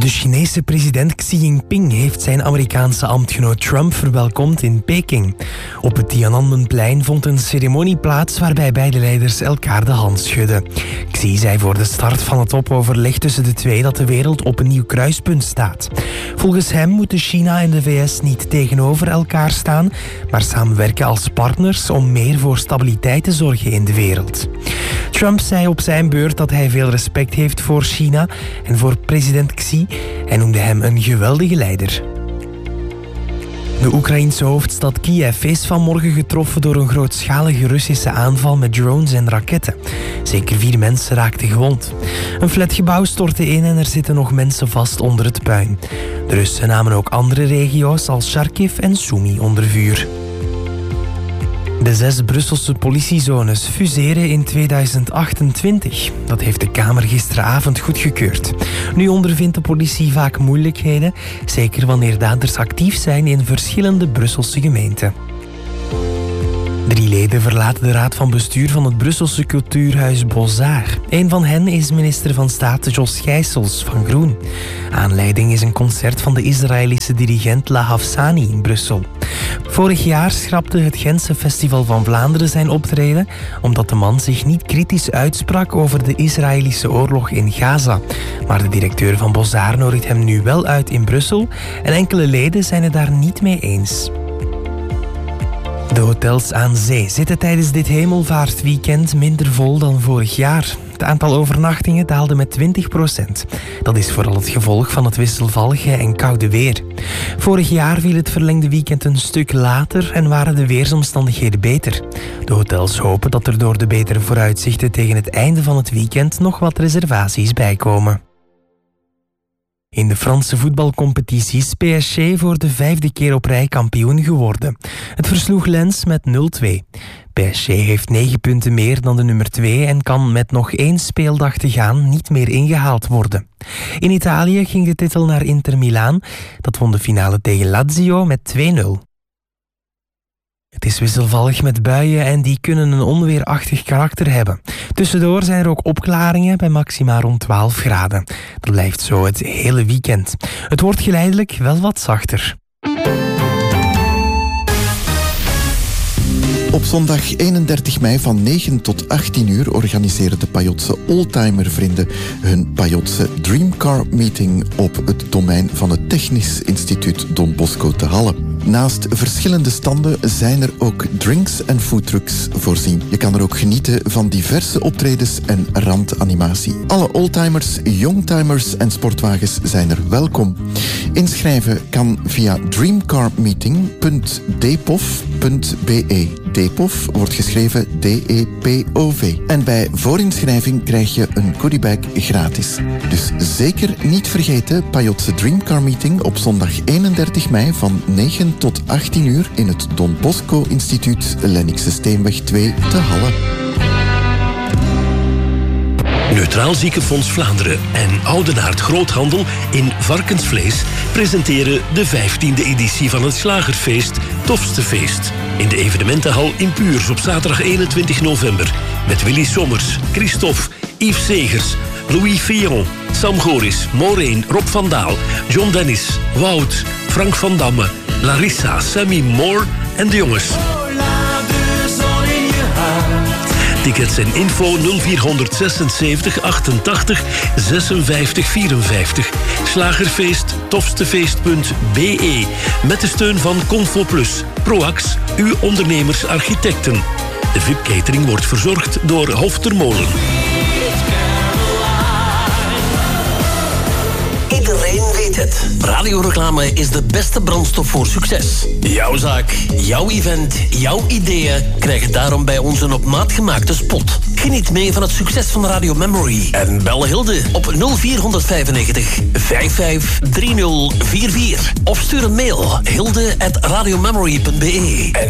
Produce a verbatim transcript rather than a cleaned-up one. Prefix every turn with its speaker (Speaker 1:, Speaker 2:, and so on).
Speaker 1: De Chinese president Xi Jinping heeft zijn Amerikaanse ambtgenoot Trump verwelkomd in Peking. Op het Tiananmenplein vond een ceremonie plaats waarbij beide leiders elkaar de hand schudden. Xi zei voor de start van het topoverleg tussen de twee dat de wereld op een nieuw kruispunt staat. Volgens hem moeten China en de V S niet tegenover elkaar staan, maar samenwerken als partners om meer voor stabiliteit te zorgen in de wereld. Trump zei op zijn beurt dat hij veel respect heeft voor China en voor president Xi. Hij noemde hem een geweldige leider. De Oekraïense hoofdstad Kiev is vanmorgen getroffen door een grootschalige Russische aanval met drones en raketten. Zeker vier mensen raakten gewond. Een flatgebouw stortte in en er zitten nog mensen vast onder het puin. De Russen namen ook andere regio's als Kharkiv en Sumy onder vuur. De zes Brusselse politiezones fuseren in tweeduizend achtentwintig. Dat heeft de Kamer gisteravond goedgekeurd. Nu ondervindt de politie vaak moeilijkheden, zeker wanneer daders actief zijn in verschillende Brusselse gemeenten. Drie leden verlaten de raad van bestuur van het Brusselse cultuurhuis Beaux-Arts. Een van hen is minister van Staat Jos Gijsels van Groen. Aanleiding is een concert van de Israëlische dirigent La Hafsani in Brussel. Vorig jaar schrapte het Gentse Festival van Vlaanderen zijn optreden omdat de man zich niet kritisch uitsprak over de Israëlische oorlog in Gaza. Maar de directeur van Beaux-Arts nodigt hem nu wel uit in Brussel en enkele leden zijn het daar niet mee eens. De hotels aan zee zitten tijdens dit hemelvaartweekend minder vol dan vorig jaar. Het aantal overnachtingen daalde met twintig procent. Dat is vooral het gevolg van het wisselvallige en koude weer. Vorig jaar viel het verlengde weekend een stuk later en waren de weersomstandigheden beter. De hotels hopen dat er door de betere vooruitzichten tegen het einde van het weekend nog wat reservaties bijkomen. In de Franse voetbalcompetitie is P S G voor de vijfde keer op rij kampioen geworden. Het versloeg Lens met nul twee. P S G heeft negen punten meer dan de nummer twee en kan met nog één speeldag te gaan niet meer ingehaald worden. In Italië ging de titel naar Inter Milaan. Dat won de finale tegen Lazio met twee nul. Het is wisselvallig met buien en die kunnen een onweerachtig karakter hebben. Tussendoor zijn er ook opklaringen bij maxima rond twaalf graden. Dat blijft zo het hele weekend. Het wordt geleidelijk wel wat zachter.
Speaker 2: Op zondag eenendertig mei van negen tot achttien uur organiseren de Pajotse Oldtimer-vrienden hun Pajotse Dreamcar Meeting op het domein van het Technisch Instituut Don Bosco te Halle. Naast verschillende standen zijn er ook drinks en foodtrucks voorzien. Je kan er ook genieten van diverse optredens en randanimatie. Alle oldtimers, youngtimers en sportwagens zijn er welkom. Inschrijven kan via dreamcarmeeting punt depov punt be. Depov wordt geschreven D E P O V. En bij voorinschrijving krijg je een goodiebag gratis. Dus zeker niet vergeten, Pajotse Dreamcar Meeting op zondag eenendertig mei van negen tot achttien uur in het Don Bosco Instituut Lennikse Steenweg twee te Halle.
Speaker 3: Neutraal Ziekenfonds Vlaanderen en Oudenaard Groothandel in varkensvlees presenteren de vijftiende editie van het Slagerfeest Tofste Feest. In de evenementenhal in Puurs op zaterdag eenentwintig november. Met Willy Sommers, Christophe, Yves Segers, Louis Fillon, Sam Goris, Maureen, Rob van Daal, John Dennis, Wout, Frank van Damme, Larissa, Sammy Moore en de jongens. Tickets en info nul vier zesenzeventig achtentachtig zesenvijftig vierenvijftig. Slagerfeest, tofstefeest punt be. Met de steun van Confo Plus, Proax, uw ondernemers architecten. De V I P-catering wordt verzorgd door Hof ter Molen.
Speaker 4: Iedereen weet het. Radioreclame is de beste brandstof voor succes. Jouw zaak, jouw event, jouw ideeën krijgen daarom bij ons een op maat gemaakte spot. Geniet mee van het succes van Radio Memory. En bel Hilde op nul vier vijfennegentig vijfenvijftig drieëndertig vierenveertig. Of stuur een mail hilde at radiomemory punt be.